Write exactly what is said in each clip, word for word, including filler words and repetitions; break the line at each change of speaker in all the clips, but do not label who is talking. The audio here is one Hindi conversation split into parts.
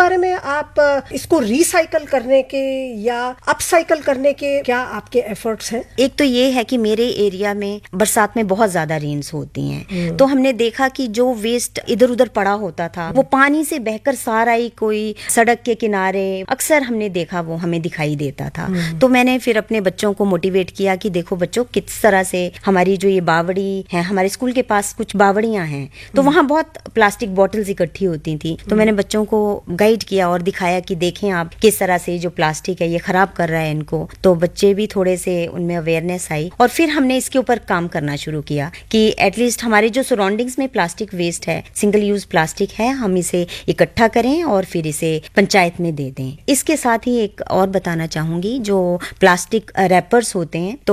बारे में आप इसको रिसाइकल करने के या अपसाइकल करने के क्या आपके एफर्ट्स हैं?
एक तो ये है कि मेरे एरिया में बरसात में बहुत ज्यादा रेन्स होती हैं, तो हमने देखा कि जो वेस्ट इधर उधर पड़ा होता था वो पानी से बहकर सारा ही कोई सड़क के किनारे अक्सर हमने देखा वो हमें दिखाई देता था। तो मैंने फिर अपने बच्चों को मोटिवेट किया कि देखो बच्चों, किस तरह से हमारी जो ये बावड़ी है, हमारे स्कूल के पास कुछ बावड़ियां हैं, तो वहां बहुत प्लास्टिक बॉटल्स इकट्ठी होती थी। तो मैंने बच्चों को गाइड किया और दिखाया कि देखें आप किस तरह से जो प्लास्टिक है ये खराब कर रहा है इनको। तो बच्चे भी थोड़े से उनमें अवेयरनेस आई और फिर हमने इसके ऊपर काम करना शुरू किया कि एटलीस्ट हमारे जो सराउंडिंग्स में प्लास्टिक वेस्ट है, सिंगल यूज प्लास्टिक है, हम इसे इकट्ठा करें और फिर इसे पंचायत में दे दें। इसके साथ ही एक और बताना चाहूंगी, जो प्लास्टिक रैपर्स होते हैं तो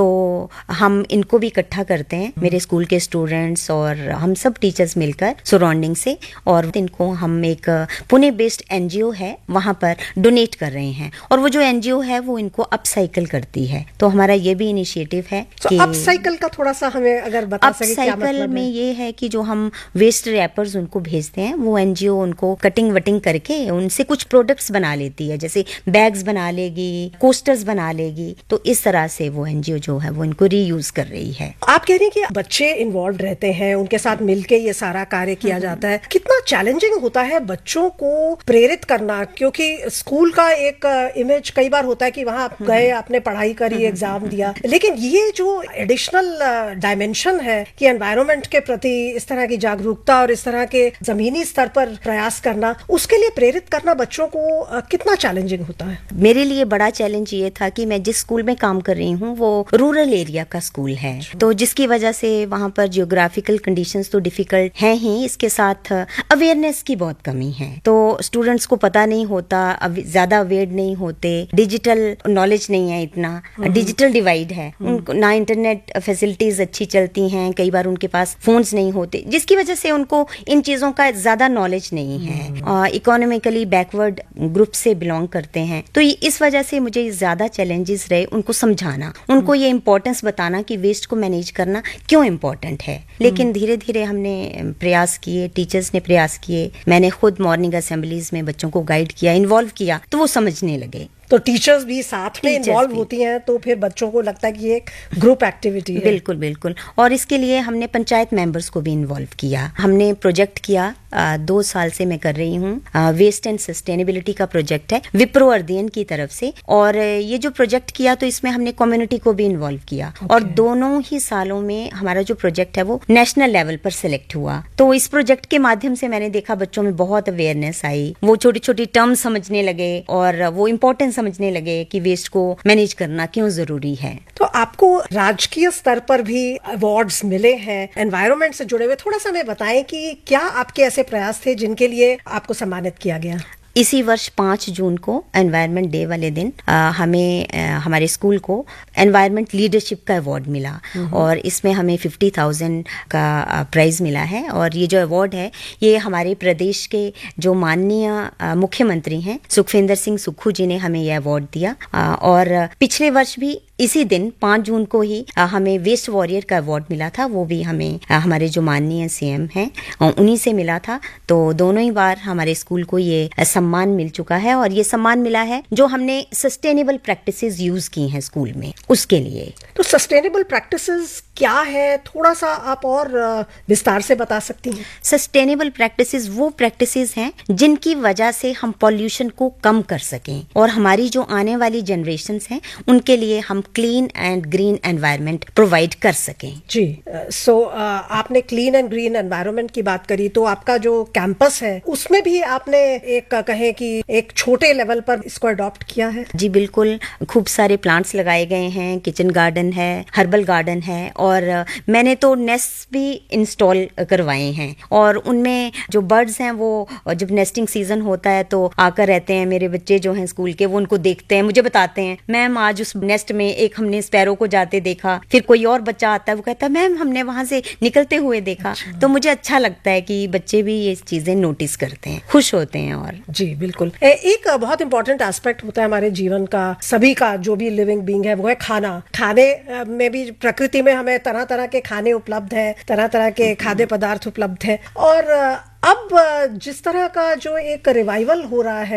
हम इनको भी इकट्ठा करते हैं, मेरे स्कूल के स्टूडेंट्स और हम सब टीचर्स मिलकर सराउंडिंग से, और इनको हम एक पुणे बेस्ड एनजीओ है वहां पर डोनेट कर रहे हैं और वो जो एनजीओ है वो इनको अपसाइकिल करती है। तो हमारा ये भी इनिशिएटिव है
so, कि अपसाइकिल का थोड़ा सा हमें अगर बता सके क्या मतलब है?
अपसाइकिल में ये है कि जो हम वेस्ट रैपर्स उनको भेजते हैं वो एनजीओ उनको कटिंग वटिंग करके उनसे कुछ प्रोडक्ट्स बना लेती है, जैसे बैग्स बना लेगी, कोस्टर्स बना लेगी। तो इस तरह से वो एनजीओ जो है वो इनको रीयूज कर रही है।
आप कह रही हैं कि बच्चे इन्वॉल्व रहते हैं, उनके साथ मिलके ये सारा कार्य किया जाता है। कितना चैलेंजिंग होता है बच्चों को प्रेरित करना, क्योंकि स्कूल का एक इमेज कई बार होता है कि वहां आप गए, आपने पढ़ाई करी, एग्जाम दिया, लेकिन ये जो एडिशनल डायमेंशन है कि एनवायरनमेंट के प्रति इस तरह की जागरूकता और इस तरह के जमीनी स्तर पर प्रयास करना, उसके लिए प्रेरित करना बच्चों को कितना चैलेंजिंग होता है?
मेरे लिए बड़ा चैलेंज ये था कि मैं जिस स्कूल में काम कर रही हूँ वो रूरल एरिया का स्कूल है, तो जिसकी वजह से वहाँ पर जियोग्राफिकल कंडीशंस तो डिफिकल्ट हैं ही, इसके साथ अवेयरनेस की बहुत कमी है। तो स्टूडेंट्स को पता नहीं होता, ज्यादा अवेयर नहीं होते, डिजिटल नॉलेज नहीं है, इतना डिजिटल डिवाइड है, उनको ना इंटरनेट फैसिलिटीज अच्छी चलती हैं, कई बार उनके पास फोन्स नहीं होते, जिसकी वजह से उनको इन चीजों का ज्यादा नॉलेज नहीं है, इकोनॉमिकली बैकवर्ड ग्रुप से बिलोंग करते हैं। तो इस वजह से मुझे ज्यादा चैलेंजेस रहे उनको समझाना, उनको ये इम्पोर्टेंस बताना कि वेस्ट को मैनेज करना क्यों इम्पोर्टेंट है। लेकिन धीरे धीरे हमने प्रयास किए, टीचर्स ने प्रयास किए, मैंने खुद मॉर्निंग असेंबलीज में बच्चों को गाइड किया, इन्वॉल्व किया, तो वो समझने लगे।
तो टीचर्स भी साथ में इन्वॉल्व होती हैं, तो फिर बच्चों को लगता है कि ये एक ग्रुप एक्टिविटी है।
बिल्कुल बिल्कुल। और इसके लिए हमने पंचायत मेंबर्स को भी इन्वॉल्व किया। हमने प्रोजेक्ट किया, आ, दो साल से मैं कर रही हूँ, वेस्ट एंड सस्टेनेबिलिटी का प्रोजेक्ट है विप्रो अर्दियन की तरफ से, और ये जो प्रोजेक्ट किया तो इसमें हमने कम्युनिटी को भी इन्वॉल्व किया। okay. और दोनों ही सालों में हमारा जो प्रोजेक्ट है वो नेशनल लेवल पर सिलेक्ट हुआ। तो इस प्रोजेक्ट के माध्यम से मैंने देखा बच्चों में बहुत अवेयरनेस आई, वो छोटी छोटी टर्म्स समझने लगे और वो इम्पोर्टेंस समझने लगे कि वेस्ट को मैनेज करना क्यों जरूरी है।
तो आपको राजकीय स्तर पर भी अवार्ड्स मिले हैं एनवायरनमेंट से जुड़े हुए, थोड़ा सा हमें बताएं कि क्या आपके ऐसे प्रयास थे जिनके लिए आपको सम्मानित किया गया?
इसी वर्ष पाँच जून को एनवायरनमेंट डे वाले दिन आ, हमें आ, हमारे स्कूल को एनवायरनमेंट लीडरशिप का अवार्ड मिला और इसमें हमें फिफ्टी थाउजेंड का प्राइज मिला है। और ये जो अवार्ड है ये हमारे प्रदेश के जो माननीय मुख्यमंत्री हैं सुखविंदर सिंह सुक्खू जी ने हमें यह अवार्ड दिया। आ, और पिछले वर्ष भी इसी दिन पाँच जून को ही आ, हमें वेस्ट वॉरियर का अवार्ड मिला था, वो भी हमें आ, हमारे जो माननीय सीएम हैं उन्हीं से मिला था। तो दोनों ही बार हमारे स्कूल को ये सम्मान मिल चुका है और ये सम्मान मिला है जो हमने सस्टेनेबल प्रैक्टिसेस यूज की हैं स्कूल में, उसके लिए।
तो सस्टेनेबल प्रैक्टिसेस क्या है, थोड़ा सा आप और विस्तार से बता सकती हैं?
सस्टेनेबल प्रैक्टिसेस वो प्रैक्टिसेस हैं जिनकी वजह से हम पॉल्यूशन को कम कर सकें और हमारी जो आने वाली जनरेशन्स हैं उनके लिए हम clean and green environment provide कर सकें।
जी, सो so, uh, आपने क्लीन एंड ग्रीन एनवायरनमेंट की बात करी, तो आपका जो कैंपस है उसमें भी आपने एक कहें कि एक छोटे लेवल पर इसको अडॉप्ट किया है?
जी बिल्कुल, खूब सारे प्लांट्स लगाए गए हैं, किचन गार्डन है, हर्बल गार्डन है और मैंने तो नेस्ट भी इंस्टॉल करवाए हैं और उनमें जो बर्ड्स हैं वो जब नेस्टिंग सीजन होता है तो आकर रहते हैं। मेरे बच्चे जो हैं स्कूल के वो उनको देखते हैं, मुझे बताते हैं मैम आज उस नेस्ट में एक हमने स्पैरो को जाते देखा, फिर कोई और बच्चा आता है वो कहता है मैम हमने वहां से निकलते हुए देखा। अच्छा। तो मुझे अच्छा लगता है कि बच्चे भी ये चीजें नोटिस करते हैं, खुश होते हैं। और
जी बिल्कुल, एक बहुत इंपॉर्टेंट एस्पेक्ट होता है हमारे जीवन का, सभी का, जो भी लिविंग बीइंग है, वो है खाना। खाने में भी प्रकृति में हमें तरह तरह के खाने उपलब्ध है, तरह तरह के खाद्य पदार्थ उपलब्ध है और अब जिस तरह का जो एक रिवाइवल हो रहा है